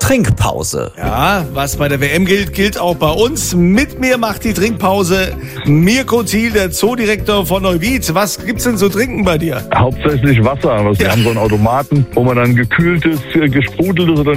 Trinkpause. Ja, was bei der WM gilt, gilt auch bei uns. Mit mir macht die Trinkpause Mirko Thiel, der Zoodirektor von Neuwied. Was gibt's denn zu trinken bei dir? Hauptsächlich Wasser. Wir haben so einen Automaten, wo man dann gekühltes, gesprudeltes oder